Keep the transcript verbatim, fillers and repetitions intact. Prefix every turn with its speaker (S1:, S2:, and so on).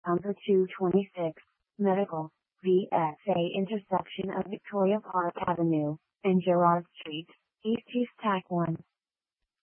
S1: Number two twenty-six, Medical, V X A intersection of Victoria Park Avenue and Gerrard Street, East East Tack one.